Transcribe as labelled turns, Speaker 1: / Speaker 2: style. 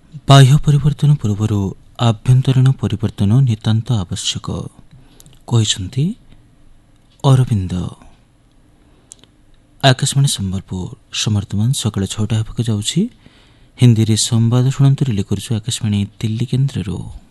Speaker 1: ବାହ୍ୟ ପରିବର୍ତ୍ତନ ପୂର୍ବରୁ ଆଭ୍ୟନ୍ତରୀଣ ପରିବର୍ତ୍ତନ ନିତାନ୍ତ ଆବଶ୍ୟକ କହିଛନ୍ତି ଅରବିନ୍ଦ। ଆକାଶବାଣୀ ସମ୍ବଲପୁର ବର୍ତ୍ତମାନ ସକାଳ 6ଟା ହେବାକୁ ଯାଉଛି। ହିନ୍ଦୀରେ ସମ୍ବାଦ ଶୁଣନ୍ତୁ। ରିଲେ କରୁଛୁ ଆକାଶବାଣୀ ଦିଲ୍ଲୀ କେନ୍ଦ୍ରରୁ।